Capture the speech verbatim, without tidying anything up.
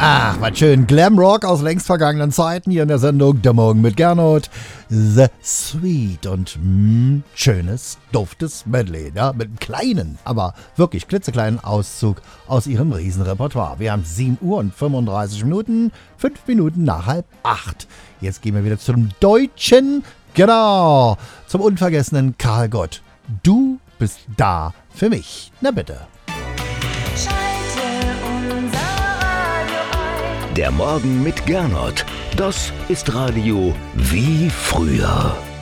Ach, was schön. Glamrock aus längst vergangenen Zeiten hier in der Sendung Der Morgen mit Gernot. The Sweet und mh, schönes, duftes Medley. Ja, mit einem kleinen, aber wirklich klitzekleinen Auszug aus ihrem Riesenrepertoire. Wir haben sieben Uhr und fünfunddreißig Minuten, fünf Minuten nach halb acht. Jetzt gehen wir wieder zum Deutschen, genau, zum unvergessenen Karl Gott. Du bist da für mich. Na bitte. Der Morgen mit Gernot. Das ist Radio wie früher.